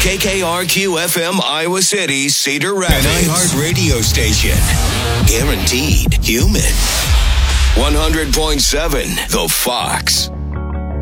KKRQ FM Iowa City, Cedar Rapids. An iHeart radio station. Guaranteed human. 100.7 The Fox.